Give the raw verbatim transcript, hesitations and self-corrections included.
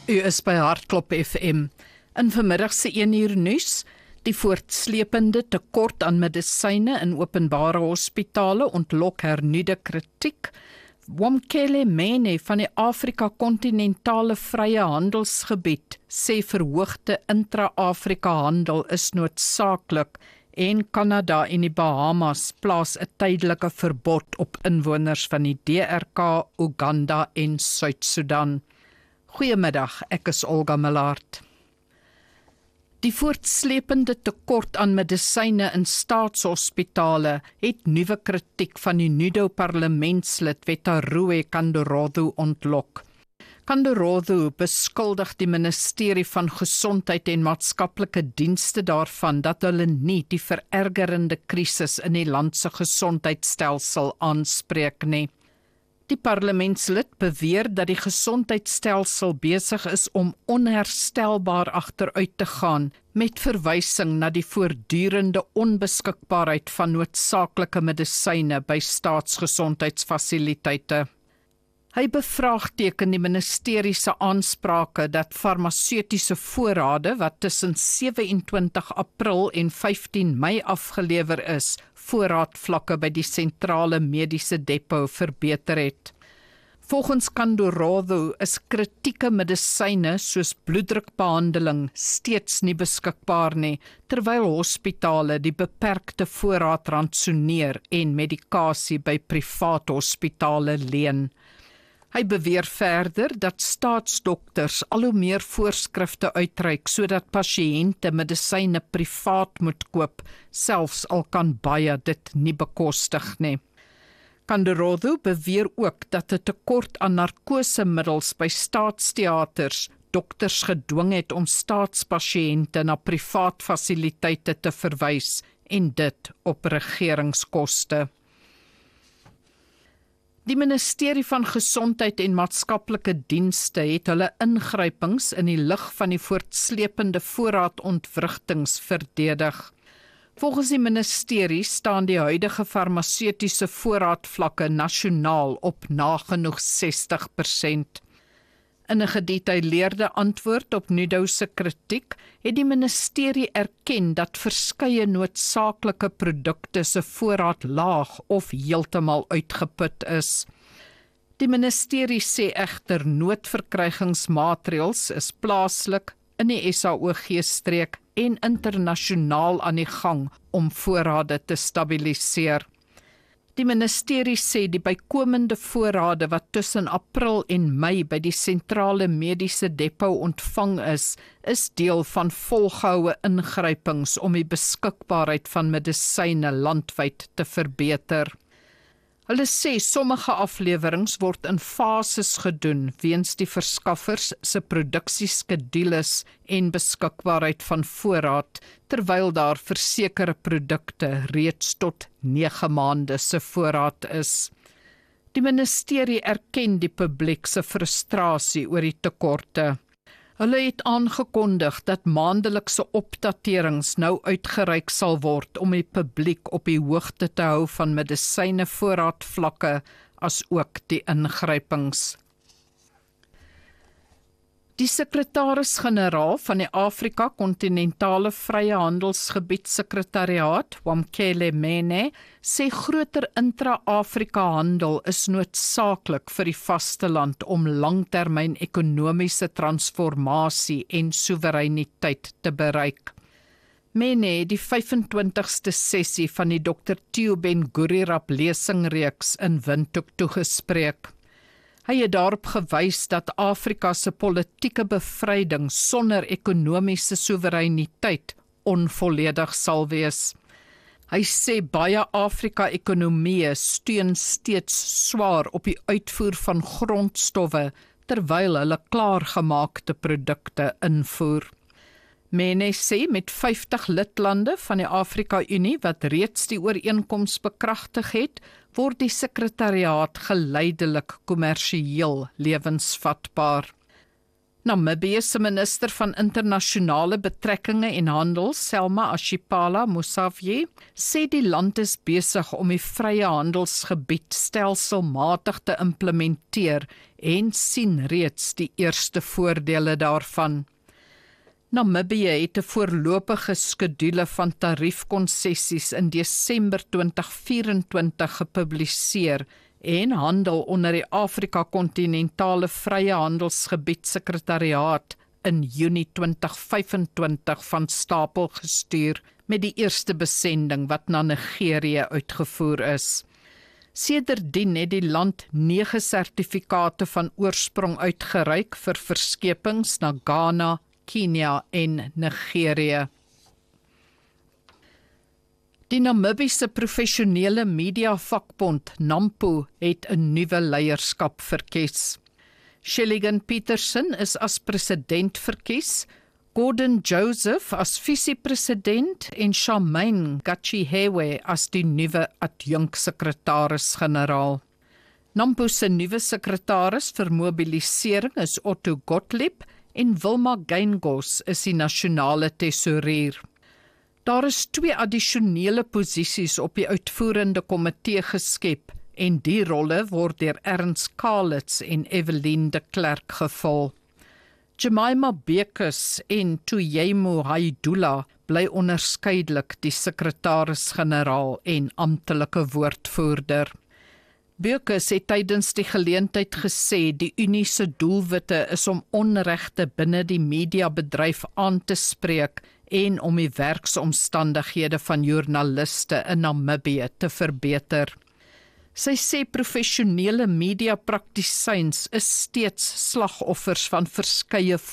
U is by Hartklop F M. In vanmiddag se een uur nuus, die voortslepende tekort aan medisyne in openbare hospitale ontlok hernuide kritiek. Wamkele Mene van die Afrika-kontinentale vrye handelsgebied sê verhoogde intra-Afrika handel is noodsaaklik en Kanada en die Bahamas plaas 'n tydelike verbod op inwoners van die D R K, Uganda en Suid-Sudan. Goeiemiddag, ek is Olga Millard. Die voortslepende tekort aan medisyne in staatshospitale het nuwe kritiek van die Nudo parlementslid Wetaroe Kandorotho ontlok. Kandorotho beskuldig die ministerie van Gesondheid en Maatskaplike Dienste daarvan dat hulle nie die verergerende krisis in die land se gesondheidstelsel aanspreek nie. Die parlementslid beweer dat die gesondheidstelsel besig is om onherstelbaar agteruit te gaan, met verwysing na die voortdurende onbeskikbaarheid van noodsaaklike medisyne by staatsgesondheidsfasiliteite. Hy bevraagteken die ministerie se aansprake dat farmaseutiese voorrade wat tussen sewe-en-twintig April en vyftien Mei afgelewer is, voorraadvlakke by die sentrale mediese depo verbeter het. Volgens Kandorotho is kritieke medisyne soos bloeddrukbehandeling steeds nie beskikbaar nie, terwyl hospitale die beperkte voorraad rantsoneer en medikasie by privaat hospitale leen. Hy beweer verder dat staatsdokters al hoe meer voorskrifte uitreik sodat pasiënte medisyne privaat moet koop, selfs al kan baie dit nie bekostig nie. Kandorotho beweer ook dat 'n tekort aan narkosemiddels by staatsteaters dokters gedwing het om staatspasiënte na privaat fasiliteite te verwys en dit op regeringskoste. Die ministerie van Gesondheid en Maatskaplike Dienste het hulle ingrypings in die lig van die voortslepende voorraadontwrigtings verdedig. Volgens die ministerie staan die huidige farmaseutiese voorraadvlakke nasionaal op nagenoeg sestig persent. In 'n gedetailleerde antwoord op Nudo se kritiek het die ministerie erken dat verskeie noodsaaklike produkte se voorraad laag of heeltemal uitgeput is. Die ministerie sê egter noodverkrygingsmaatreëls is plaaslik in die S A O G-streek en internasionaal aan die gang om voorrade te stabiliseer. Die ministerie sê die bykomende voorrade wat tussen April en Mei by die sentrale mediese depo ontvang is, is deel van volgehoue ingrypings om die beskikbaarheid van medisyne landwyd te verbeter. Hulle sê sommige aflewerings word in fases gedoen weens die verskaffers se produksieskedules en beskikbaarheid van voorraad, terwyl daar vir sekere produkte reeds tot nege maande se voorraad is. Die ministerie erken die publiek se frustrasie oor die tekorte. Hulle het aangekondig dat maandelikse opdaterings nou uitgereik sal word om die publiek op die hoogte te hou van medisyne voorraadvlakke as ook die ingrypings. Die sekretaris-generaal van die Afrika-kontinentale vrye handelsgebied sekretariaat, Wamkele Mene, sê groter intra-Afrika handel is noodsaaklik vir die vasteland om langtermyn ekonomiese transformasie en soewereiniteit te bereik. Mene het die vyf-en-twintigste sessie van die dokter Theo Ben-Gurirat lesingreeks in Windhoek toegespreek. Hy het daarop gewys dat Afrika se politieke bevryding sonder ekonomiese soewereiniteit onvolledig sal wees. Hy sê baie Afrika-ekonomieë steun steeds swaar op die uitvoer van grondstowwe terwyl hulle klaargemaakte produkte invoer. Mene sê met vyftig lidlande van die Afrika-Unie wat reeds die ooreenkoms bekragtig het, word die sekretariaat geleidelik kommersieel lewensvatbaar. Namibië se minister van internasionale betrekkinge en handel, Selma Ashipala Musavye, sê die land is besig om die vrye handelsgebied stelselmatig te implementeer en sien reeds die eerste voordele daarvan. Namibië het 'n voorlopige skedule van tariefkonsessies in Desember twintig vyf-en-twintig gepubliseer en handel onder die Afrika-kontinentale Vrye Handelsgebied Sekretariaat in Junie twintig vyf-en-twintig van stapel gestuur met die eerste besending wat na Nigerië uitgevoer is. Sedertdien het die land nege sertifikate van oorsprong uitgereik vir verskepings na Ghana, Kenia en Nigerië. Die Namibiese professionele media vakbond NAMPO het 'n nuwe leierskap verkies. Shilligan Peterson is as president verkies, Gordon Joseph as vice-president en Charmaine Gachihewe as die nuwe adjunksekretaris-generaal. NAMPO se nuwe sekretaris vir mobilisering is Otto Gottlieb en Wilma Geingos is die nasionale tesourier. Daar is twee addisionele posisies op die uitvoerende komitee geskep en die rolle word deur Ernst Kalitz en Evelien de Klerk gevul. Jemima Bekes en Tuyemu Haidula bly onderskeidelik die sekretaris-generaal en amptelike woordvoerder. Bekes het tydens die geleentheid gesê die Unie se doelwitte is om onregte binne die mediabedryf aan te spreek en om die werksomstandighede van joernaliste in Namibië te verbeter. Sy sê professionele media praktisyns is steeds slagoffers van verskeie